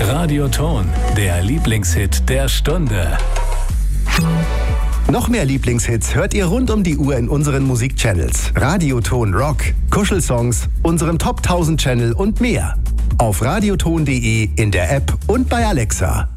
Radioton, der Lieblingshit der Stunde. Noch mehr Lieblingshits hört ihr rund um die Uhr in unseren Musikchannels. Radioton Rock, Kuschelsongs, unserem Top 1000 Channel und mehr. Auf radioton.de, in der App und bei Alexa.